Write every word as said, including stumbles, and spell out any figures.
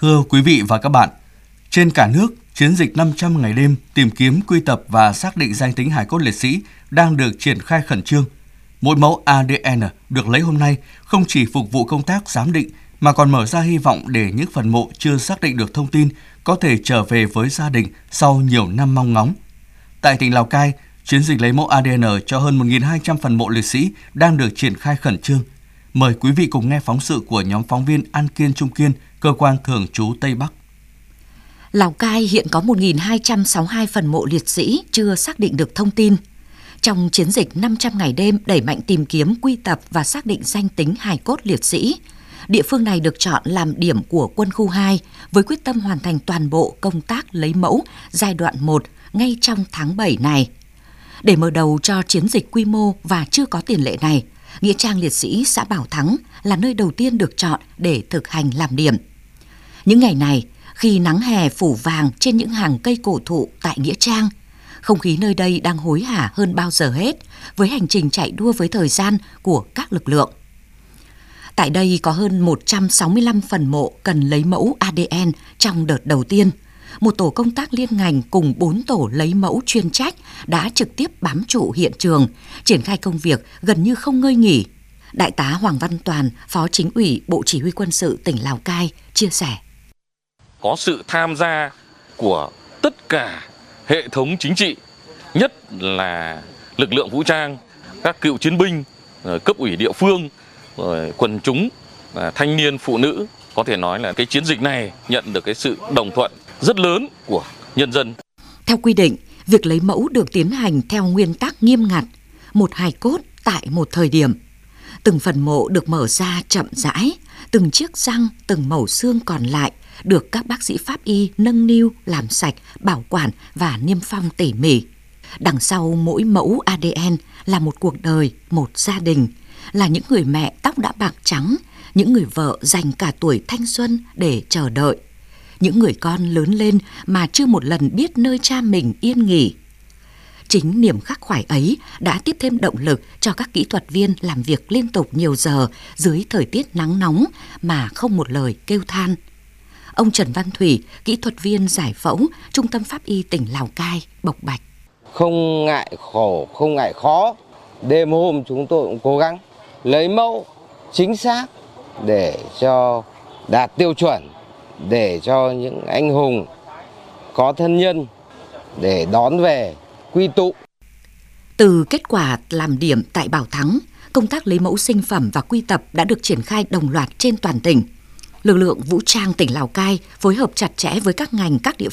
Thưa quý vị và các bạn, trên cả nước, chiến dịch năm trăm ngày đêm tìm kiếm, quy tập và xác định danh tính hài cốt liệt sĩ đang được triển khai khẩn trương. Mỗi mẫu a đê en được lấy hôm nay không chỉ phục vụ công tác giám định mà còn mở ra hy vọng để những phần mộ chưa xác định được thông tin có thể trở về với gia đình sau nhiều năm mong ngóng. Tại tỉnh Lào Cai, chiến dịch lấy mẫu a đê en cho hơn một nghìn hai trăm phần mộ liệt sĩ đang được triển khai khẩn trương. Mời quý vị cùng nghe phóng sự của nhóm phóng viên An Kiên Trung Kiên, cơ quan thường trú Tây Bắc. Lào Cai hiện có một nghìn hai trăm sáu mươi hai phần mộ liệt sĩ chưa xác định được thông tin. Trong chiến dịch năm trăm ngày đêm đẩy mạnh tìm kiếm, quy tập và xác định danh tính hài cốt liệt sĩ, địa phương này được chọn làm điểm của quân khu hai với quyết tâm hoàn thành toàn bộ công tác lấy mẫu giai đoạn một ngay trong tháng bảy này. Để mở đầu cho chiến dịch quy mô và chưa có tiền lệ này, Nghĩa trang liệt sĩ xã Bảo Thắng là nơi đầu tiên được chọn để thực hành làm điểm. Những ngày này, khi nắng hè phủ vàng trên những hàng cây cổ thụ tại Nghĩa trang, không khí nơi đây đang hối hả hơn bao giờ hết với hành trình chạy đua với thời gian của các lực lượng. Tại đây có hơn một trăm sáu mươi lăm phần mộ cần lấy mẫu a đê en trong đợt đầu tiên. Một tổ công tác liên ngành cùng bốn tổ lấy mẫu chuyên trách đã trực tiếp bám trụ hiện trường, triển khai công việc gần như không ngơi nghỉ. Đại tá Hoàng Văn Toàn, Phó Chính ủy Bộ Chỉ huy Quân sự tỉnh Lào Cai chia sẻ. Có sự tham gia của tất cả hệ thống chính trị, nhất là lực lượng vũ trang, các cựu chiến binh, cấp ủy địa phương, quần chúng, thanh niên, phụ nữ. Có thể nói là cái chiến dịch này nhận được cái sự đồng thuận rất lớn của nhân dân. Theo quy định, việc lấy mẫu được tiến hành theo nguyên tắc nghiêm ngặt, một hài cốt tại một thời điểm. Từng phần mộ được mở ra chậm rãi, từng chiếc răng, từng mẩu xương còn lại được các bác sĩ pháp y nâng niu, làm sạch, bảo quản và niêm phong tỉ mỉ. Đằng sau mỗi mẫu a đê en là một cuộc đời, một gia đình, là những người mẹ tóc đã bạc trắng, những người vợ dành cả tuổi thanh xuân để chờ đợi, những người con lớn lên mà chưa một lần biết nơi cha mình yên nghỉ. Chính niềm khắc khoải ấy đã tiếp thêm động lực cho các kỹ thuật viên làm việc liên tục nhiều giờ dưới thời tiết nắng nóng mà không một lời kêu than. Ông Trần Văn Thủy, kỹ thuật viên giải phẫu, Trung tâm Pháp y tỉnh Lào Cai, bộc bạch. Không ngại khổ, không ngại khó, đêm hôm chúng tôi cũng cố gắng lấy mẫu chính xác để cho đạt tiêu chuẩn, để cho những anh hùng có thân nhân để đón về quy tụ. Từ kết quả làm điểm tại Bảo Thắng, công tác lấy mẫu sinh phẩm và quy tập đã được triển khai đồng loạt trên toàn tỉnh. Lực lượng vũ trang tỉnh Lào Cai phối hợp chặt chẽ với các ngành, các địa